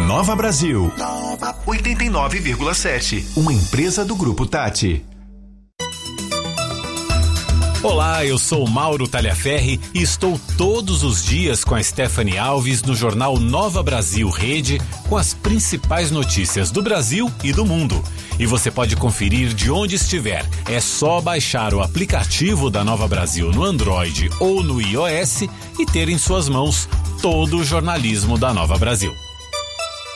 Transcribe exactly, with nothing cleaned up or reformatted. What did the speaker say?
Nova Brasil. Nova oitenta e nove vírgula sete. Uma empresa do Grupo Tati. Olá, eu sou Mauro Talhaferri e estou todos os dias com a Stephanie Alves no jornal Nova Brasil Rede com as principais notícias do Brasil e do mundo. E você pode conferir de onde estiver. É só baixar o aplicativo da Nova Brasil no Android ou no iOS e ter em suas mãos todo o jornalismo da Nova Brasil.